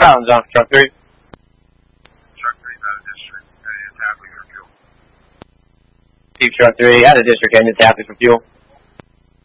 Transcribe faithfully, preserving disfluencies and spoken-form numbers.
Collins on for truck three. Truck three's out of district, and it's Tapley for fuel. Chief truck three, out of district, and it's Tapley for fuel.